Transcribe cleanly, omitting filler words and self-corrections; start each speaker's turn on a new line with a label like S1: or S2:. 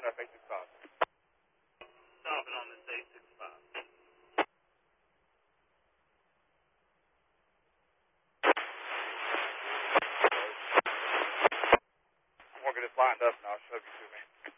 S1: F865.
S2: Stopping on this 865.
S1: I'm going to get this lined up and I'll show you to me.